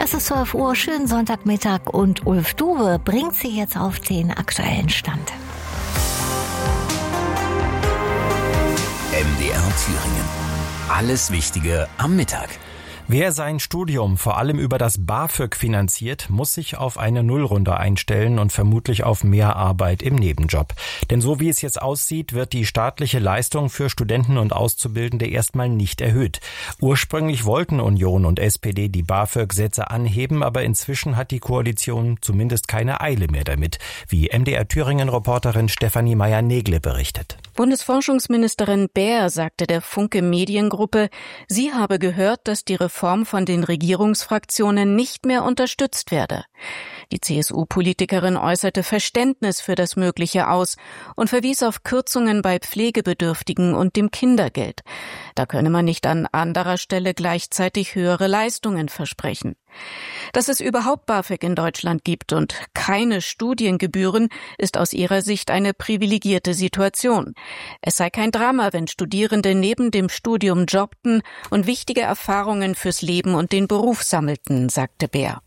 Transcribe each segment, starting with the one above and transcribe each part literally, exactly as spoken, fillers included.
Es ist zwölf Uhr, schönen Sonntagmittag und Ulf Duwe bringt Sie jetzt auf den aktuellen Stand. M D R Thüringen. Alles Wichtige am Mittag. Wer sein Studium vor allem über das BAföG finanziert, muss sich auf eine Nullrunde einstellen und vermutlich auf mehr Arbeit im Nebenjob. Denn so wie es jetzt aussieht, wird die staatliche Leistung für Studenten und Auszubildende erstmal nicht erhöht. Ursprünglich wollten Union und S P D die BAföG-Sätze anheben, aber inzwischen hat die Koalition zumindest keine Eile mehr damit, wie M D R Thüringen-Reporterin Stefanie Meyer-Negle berichtet. Bundesforschungsministerin Baer sagte der Funke Mediengruppe, sie habe gehört, dass die Reform von den Regierungsfraktionen nicht mehr unterstützt werde. Die C S U-Politikerin äußerte Verständnis für das Mögliche aus und verwies auf Kürzungen bei Pflegebedürftigen und dem Kindergeld. Da könne man nicht an anderer Stelle gleichzeitig höhere Leistungen versprechen. Dass es überhaupt BAföG in Deutschland gibt und keine Studiengebühren, ist aus ihrer Sicht eine privilegierte Situation. Es sei kein Drama, wenn Studierende neben dem Studium jobbten und wichtige Erfahrungen fürs Leben und den Beruf sammelten, sagte Baer.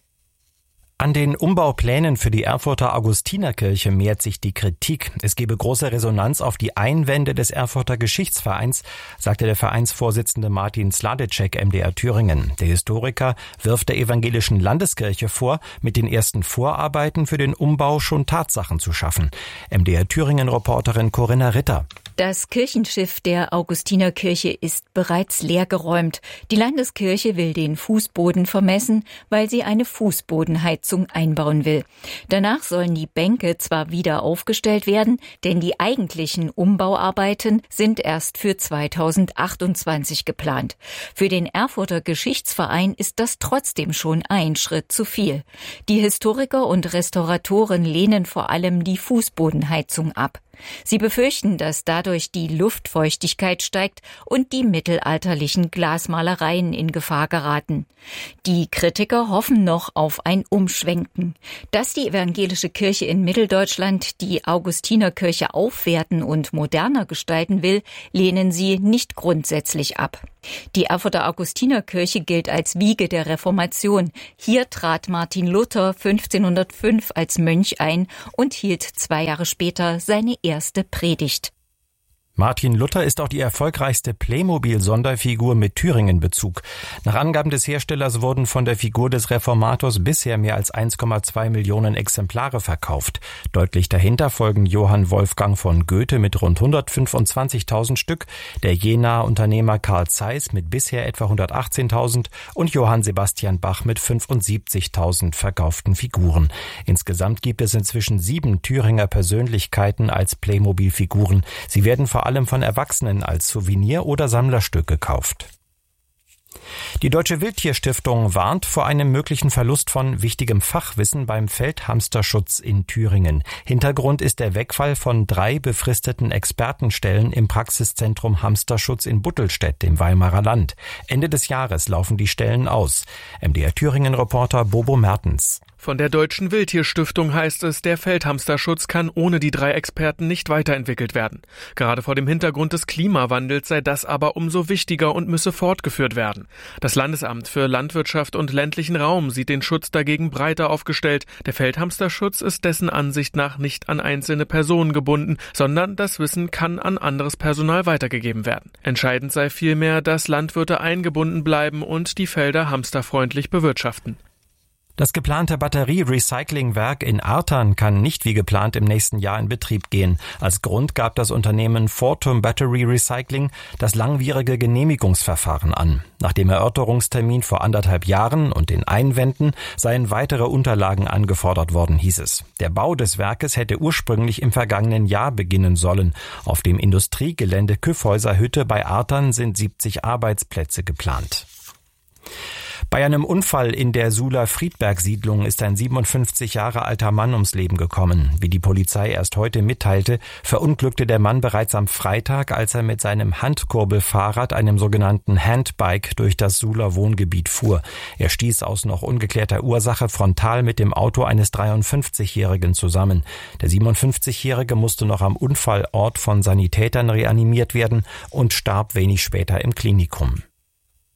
An den Umbauplänen für die Erfurter Augustinerkirche mehrt sich die Kritik. Es gebe große Resonanz auf die Einwände des Erfurter Geschichtsvereins, sagte der Vereinsvorsitzende Martin Sladecek M D R Thüringen. Der Historiker wirft der evangelischen Landeskirche vor, mit den ersten Vorarbeiten für den Umbau schon Tatsachen zu schaffen. M D R Thüringen-Reporterin Corinna Ritter. Das Kirchenschiff der Augustinerkirche ist bereits leergeräumt. Die Landeskirche will den Fußboden vermessen, weil sie eine Fußbodenheizung einbauen will. Danach sollen die Bänke zwar wieder aufgestellt werden, denn die eigentlichen Umbauarbeiten sind erst für zweitausendachtundzwanzig geplant. Für den Erfurter Geschichtsverein ist das trotzdem schon ein Schritt zu viel. Die Historiker und Restauratoren lehnen vor allem die Fußbodenheizung ab. Sie befürchten, dass dadurch die Luftfeuchtigkeit steigt und die mittelalterlichen Glasmalereien in Gefahr geraten. Die Kritiker hoffen noch auf ein Umschwenken. Dass die evangelische Kirche in Mitteldeutschland die Augustinerkirche aufwerten und moderner gestalten will, lehnen sie nicht grundsätzlich ab. Die Erfurter Augustinerkirche gilt als Wiege der Reformation. Hier trat Martin Luther fünfzehnhundertfünf als Mönch ein und hielt zwei Jahre später seine erste Predigt. Martin Luther ist auch die erfolgreichste Playmobil-Sonderfigur mit Thüringen-Bezug. Nach Angaben des Herstellers wurden von der Figur des Reformators bisher mehr als eins Komma zwei Millionen Exemplare verkauft. Deutlich dahinter folgen Johann Wolfgang von Goethe mit rund hundertfünfundzwanzigtausend Stück, der Jenaer Unternehmer Carl Zeiss mit bisher etwa hundertachtzehntausend und Johann Sebastian Bach mit fünfundsiebzigtausend verkauften Figuren. Insgesamt gibt es inzwischen sieben Thüringer Persönlichkeiten als Playmobil-Figuren. Sie werden vor allem von Erwachsenen als Souvenir oder Sammlerstück gekauft. Die Deutsche Wildtierstiftung warnt vor einem möglichen Verlust von wichtigem Fachwissen beim Feldhamsterschutz in Thüringen. Hintergrund ist der Wegfall von drei befristeten Expertenstellen im Praxiszentrum Hamsterschutz in Buttelstedt, dem Weimarer Land. Ende des Jahres laufen die Stellen aus. M D R Thüringen-Reporter Bobo Mertens. Von der Deutschen Wildtierstiftung heißt es, der Feldhamsterschutz kann ohne die drei Experten nicht weiterentwickelt werden. Gerade vor dem Hintergrund des Klimawandels sei das aber umso wichtiger und müsse fortgeführt werden. Das Landesamt für Landwirtschaft und ländlichen Raum sieht den Schutz dagegen breiter aufgestellt. Der Feldhamsterschutz ist dessen Ansicht nach nicht an einzelne Personen gebunden, sondern das Wissen kann an anderes Personal weitergegeben werden. Entscheidend sei vielmehr, dass Landwirte eingebunden bleiben und die Felder hamsterfreundlich bewirtschaften. Das geplante Batterie-Recyclingwerk in Artern kann nicht wie geplant im nächsten Jahr in Betrieb gehen. Als Grund gab das Unternehmen Fortum Battery Recycling das langwierige Genehmigungsverfahren an. Nach dem Erörterungstermin vor anderthalb Jahren und den Einwänden seien weitere Unterlagen angefordert worden, hieß es. Der Bau des Werkes hätte ursprünglich im vergangenen Jahr beginnen sollen. Auf dem Industriegelände Kyffhäuser Hütte bei Artern sind siebzig Arbeitsplätze geplant. Bei einem Unfall in der Suhler Friedberg-Siedlung ist ein siebenundfünfzig Jahre alter Mann ums Leben gekommen. Wie die Polizei erst heute mitteilte, verunglückte der Mann bereits am Freitag, als er mit seinem Handkurbelfahrrad, einem sogenannten Handbike, durch das Suhler Wohngebiet fuhr. Er stieß aus noch ungeklärter Ursache frontal mit dem Auto eines dreiundfünfzigjährigen zusammen. Der siebenundfünfzigjährige musste noch am Unfallort von Sanitätern reanimiert werden und starb wenig später im Klinikum.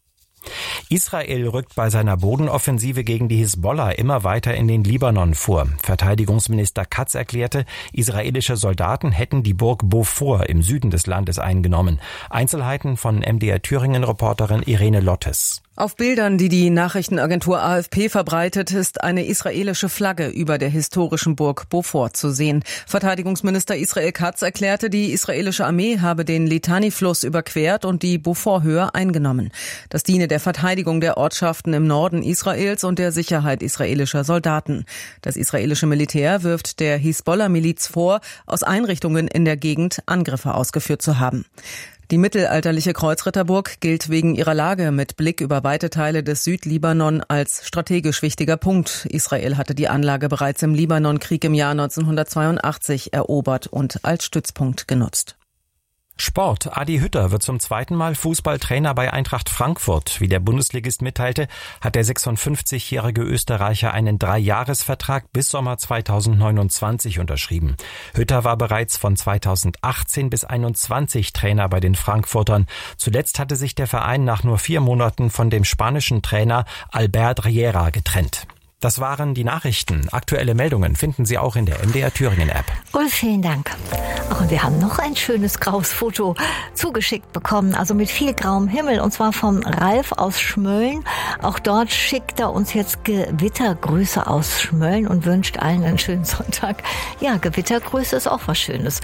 Israel rückt bei seiner Bodenoffensive gegen die Hisbollah immer weiter in den Libanon vor. Verteidigungsminister Katz erklärte, israelische Soldaten hätten die Burg Beaufort im Süden des Landes eingenommen. Einzelheiten von M D R Thüringen-Reporterin Irene Lottes. Auf Bildern, die die Nachrichtenagentur A F P verbreitet, ist eine israelische Flagge über der historischen Burg Beaufort zu sehen. Verteidigungsminister Israel Katz erklärte, die israelische Armee habe den Litani-Fluss überquert und die Beaufort-Höhe eingenommen. Das diene der Verteidigung der Ortschaften im Norden Israels und der Sicherheit israelischer Soldaten. Das israelische Militär wirft der Hisbollah-Miliz vor, aus Einrichtungen in der Gegend Angriffe ausgeführt zu haben. Die mittelalterliche Kreuzritterburg gilt wegen ihrer Lage mit Blick über weite Teile des Südlibanon als strategisch wichtiger Punkt. Israel hatte die Anlage bereits im Libanonkrieg im Jahr neunzehnhundertzweiundachtzig erobert und als Stützpunkt genutzt. Sport. Adi Hütter wird zum zweiten Mal Fußballtrainer bei Eintracht Frankfurt. Wie der Bundesligist mitteilte, hat der sechsundfünfzigjährige Österreicher einen Dreijahresvertrag bis Sommer zweitausendneunundzwanzig unterschrieben. Hütter war bereits von zweitausendachtzehn bis einundzwanzig Trainer bei den Frankfurtern. Zuletzt hatte sich der Verein nach nur vier Monaten von dem spanischen Trainer Albert Riera getrennt. Das waren die Nachrichten. Aktuelle Meldungen finden Sie auch in der M D R Thüringen App. Ulf, vielen Dank. Ach, und wir haben noch ein schönes graues Foto zugeschickt bekommen, also mit viel grauem Himmel, und zwar vom Ralf aus Schmölln. Auch dort schickt er uns jetzt Gewittergrüße aus Schmölln und wünscht allen einen schönen Sonntag. Ja, Gewittergrüße ist auch was Schönes.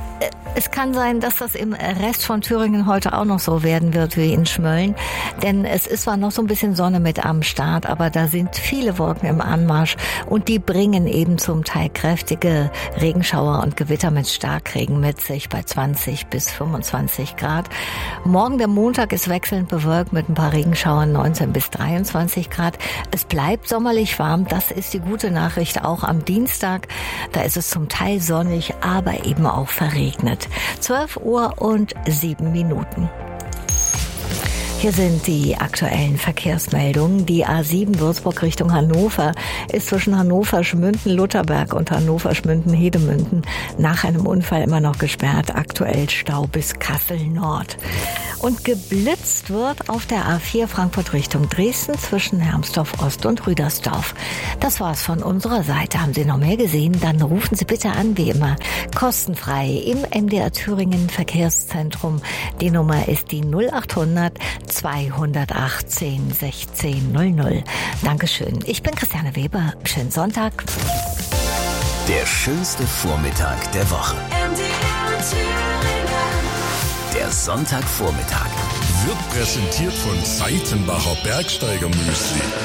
Es kann sein, dass das im Rest von Thüringen heute auch noch so werden wird wie in Schmölln, denn es ist zwar noch so ein bisschen Sonne mit am Start, aber da sind viele Wolken im Anmarsch und die bringen eben zum Teil kräftige Regenschauer und Gewitter mit Starkregen mit sich bei zwanzig bis fünfundzwanzig Grad. Morgen, der Montag, ist wechselnd bewölkt mit ein paar Regenschauern, neunzehn bis dreiundzwanzig Grad. Es bleibt sommerlich warm, das ist die gute Nachricht. Auch am Dienstag, da ist es zum Teil sonnig, aber eben auch verregnet. zwölf Uhr und sieben Minuten. Hier sind die aktuellen Verkehrsmeldungen. Die A sieben Würzburg Richtung Hannover ist zwischen Hannover-Schmünden-Lutherberg und Hannover-Schmünden-Hedemünden nach einem Unfall immer noch gesperrt. Aktuell Stau bis Kassel-Nord. Und geblitzt wird auf der A vier Frankfurt Richtung Dresden zwischen Hermsdorf-Ost und Rüdersdorf. Das war's von unserer Seite. Haben Sie noch mehr gesehen? Dann rufen Sie bitte an, wie immer, kostenfrei im M D R Thüringen Verkehrszentrum. Die Nummer ist die null achthundert zweihundertachtzehn sechzehn null null. Dankeschön. Ich bin Christiane Weber. Schönen Sonntag. Der schönste Vormittag der Woche. M D R Thüringen. Der Sonntagvormittag wird präsentiert von Seitenbacher Bergsteiger Müsli.